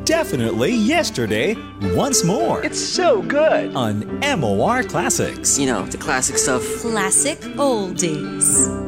definitely yesterday once more. It's so good. On MOR Classics. You know, the classic stuff. Classic oldies.